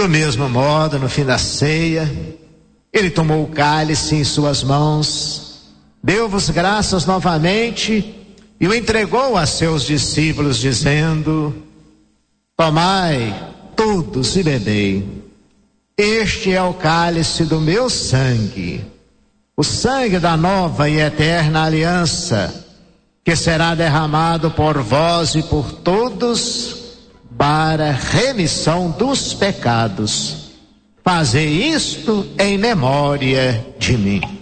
Do mesmo modo, no fim da ceia, ele tomou o cálice em suas mãos, deu-vos graças novamente e o entregou a seus discípulos, dizendo: tomai todos e bebei. Este é o cálice do meu sangue, o sangue da nova e eterna aliança, que será derramado por vós e por todos para remissão dos pecados. Fazei isto em memória de mim.